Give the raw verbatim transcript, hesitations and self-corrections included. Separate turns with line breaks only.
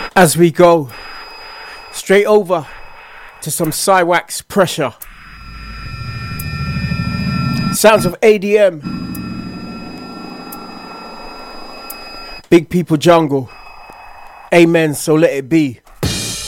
As we go straight over to some Cywax pressure. Sounds of A D M. Big People Jungle. Amen, so let it be.